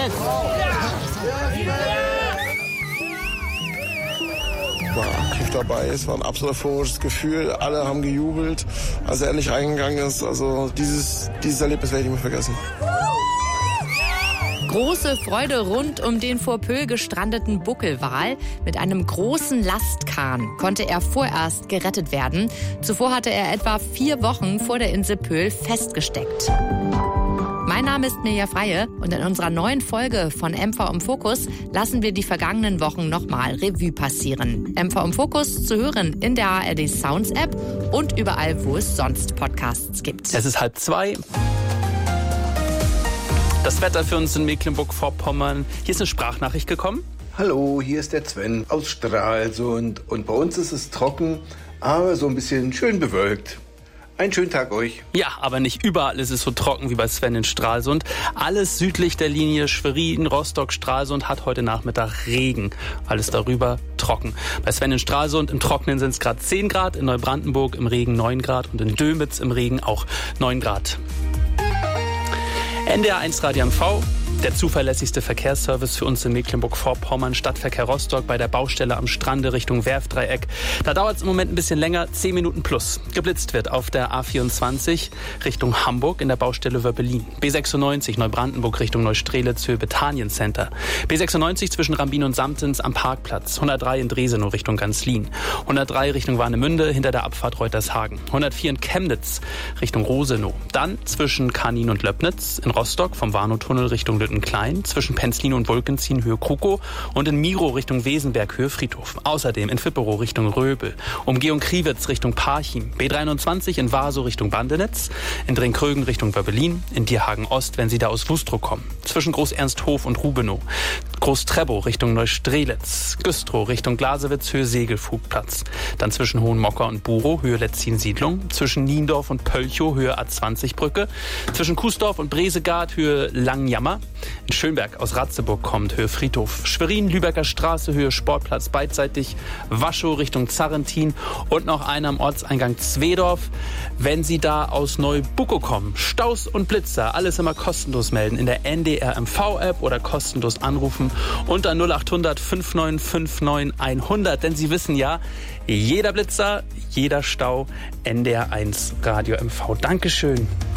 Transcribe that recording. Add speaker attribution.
Speaker 1: War aktiv dabei, es war ein absolut euphorisches Gefühl, alle haben gejubelt, als er endlich reingegangen ist. Also dieses Erlebnis werde ich nicht mehr vergessen.
Speaker 2: Große Freude rund um den vor Pöhl gestrandeten Buckelwal. Mit einem großen Lastkahn konnte er vorerst gerettet werden. Zuvor hatte er etwa 4 Wochen vor der Insel Pöhl festgesteckt. Mein Name ist Mirja Freie und in unserer neuen Folge von MV im Fokus lassen wir die vergangenen Wochen nochmal Revue passieren. MV im Fokus zu hören in der ARD Sounds App und überall, wo es sonst Podcasts gibt.
Speaker 3: Es ist 1:30. Das Wetter für uns in Mecklenburg-Vorpommern. Hier ist eine Sprachnachricht gekommen.
Speaker 4: Hallo, hier ist der Sven aus Stralsund. Und bei uns ist es trocken, aber so ein bisschen schön bewölkt. Einen schönen Tag euch.
Speaker 3: Ja, aber nicht überall ist es so trocken wie bei Sven in Stralsund. Alles südlich der Linie Schwerin, Rostock, Stralsund hat heute Nachmittag Regen. Alles darüber trocken. Bei Sven in Stralsund im Trockenen sind es gerade 10 Grad, in Neubrandenburg im Regen 9 Grad und in Dömitz im Regen auch 9 Grad. NDR 1 Radio MV, der zuverlässigste Verkehrsservice für uns in Mecklenburg-Vorpommern, Stadtverkehr Rostock bei der Baustelle am Strande Richtung Werfdreieck. Da dauert es im Moment ein bisschen länger, 10 Minuten plus. Geblitzt wird auf der A24 Richtung Hamburg in der Baustelle Wöppelin. B96 Neubrandenburg Richtung Neustrelitz für Bethanien Center. B96 zwischen Rambin und Samtens am Parkplatz. 103 in Dresenow Richtung Ganzlin. 103 Richtung Warnemünde hinter der Abfahrt Reutershagen. 104 in Chemnitz Richtung Rosenow. Dann zwischen Kanin und Löbnitz in Rostock vom Warnow-Tunnel Richtung Lüttenklein, zwischen Penzlin und Wolkenzin Höhe Krukow und in Miro Richtung Wesenberg Höhe Friedhof. Außerdem in Fipperow Richtung Röbel, Umgehung Kriwitz Richtung Parchim, B23 in Vaso Richtung Bandenitz, in Drenkrögen Richtung Wöbbelin, in Dierhagen Ost, wenn Sie da aus Wustrow kommen, zwischen Groß-Ernsthof und Rubenow, Groß-Trebow Richtung Neustrelitz, Güstrow Richtung Glasewitz Höhe Segelflugplatz, dann zwischen Hohenmocker und Burow Höhe Letzin-Siedlung, zwischen Niendorf und Pölchow Höhe A20-Brücke, zwischen Kuesdorf und Bresegard Höhe Langjammer, in Schönberg aus Ratzeburg kommt Höhe Friedhof, Schwerin, Lübecker Straße Höhe Sportplatz beidseitig, Waschow Richtung Zarrentin und noch einer am Ortseingang Zwedorf. Wenn Sie da aus Neubuckow kommen, Staus und Blitzer, alles immer kostenlos melden in der NDR MV-App oder kostenlos anrufen unter 0800 5959 100, denn Sie wissen ja, jeder Blitzer, jeder Stau, NDR 1 Radio MV. Dankeschön.